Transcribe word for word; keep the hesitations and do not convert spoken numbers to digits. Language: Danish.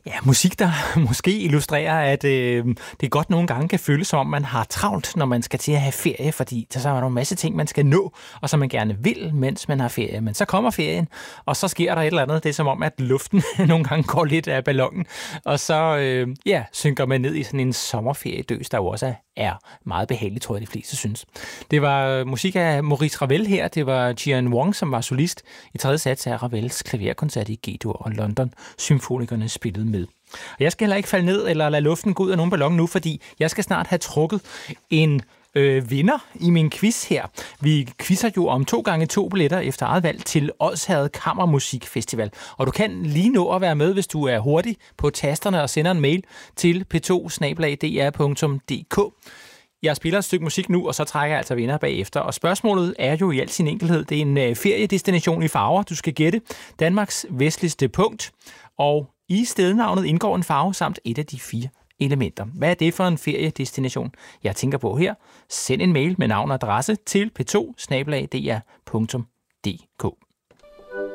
Ja, musik, der måske illustrerer, at øh, det godt nogle gange kan føles som om, man har travlt, når man skal til at have ferie, fordi så er der en masse ting, man skal nå, og som man gerne vil, mens man har ferie. Men så kommer ferien, og så sker der et eller andet. Det er som om, at luften nogle gange går lidt af ballonen, og så øh, ja, synker man ned i sådan en sommerferiedøs, der jo også er meget behageligt, tror jeg, de fleste synes. Det var musik af Maurice Ravel her. Det var Jian Wang, som var solist i tredje sats af Ravels klaverkoncert i G-dur, og London Symfonikerne spillede med. Og jeg skal heller ikke falde ned eller lade luften gå ud af nogen ballon nu, fordi jeg skal snart have trukket en øh, vinder i min quiz her. Vi quizzer jo om to gange to billetter efter eget valg til Odsherred Kammermusikfestival. Og du kan lige nå at være med, hvis du er hurtig på tasterne og sender en mail til p to snabel-a d r punktum d k. Jeg spiller et stykke musik nu, og så trækker jeg altså vinder bagefter. Og spørgsmålet er jo i al sin enkelhed. Det er en øh, feriedestination i farver, du skal gætte. Danmarks vestligste punkt. Og i stednavnet indgår en farve samt et af de fire elementer. Hvad er det for en feriedestination, jeg tænker på her? Send en mail med navn og adresse til p to snabel-a d r punktum d k.